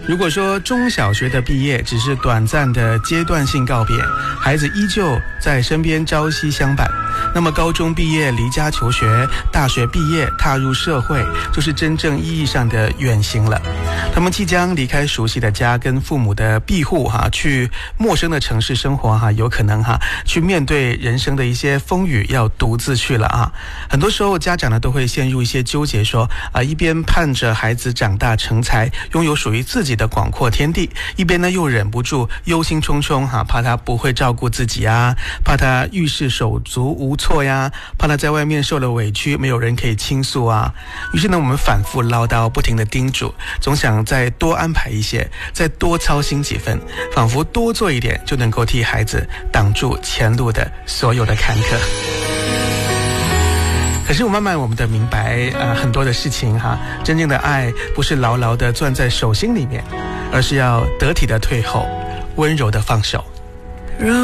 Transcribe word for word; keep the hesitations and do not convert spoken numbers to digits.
如果说中小学的毕业只是短暂的阶段性告别，孩子依旧在身边朝夕相伴，那么高中毕业离家求学，大学毕业踏入社会，就是真正意义上的远行了。他们即将离开熟悉的家跟父母的庇护哈，去陌生的城市生活哈，有可能哈去面对人生的一些风雨，要独自去了啊。很多时候家长呢都会陷入一些纠结，说啊一边盼着孩子长大成才，拥有属于自己的广阔天地，一边呢又忍不住忧心忡忡哈，怕他不会照顾自己啊，怕他遇事手足无措呀，怕他在外面受了委屈没有人可以倾诉啊。于是呢我们反复唠叨，不停的叮嘱，总想再多安排一些，再多操心几分，仿佛多做一点就能够替孩子挡住前路的所有的坎坷。可是我慢慢我们的明白呃，很多的事情哈，真正的爱不是牢牢的攥在手心里面，而是要得体的退后，温柔的放手。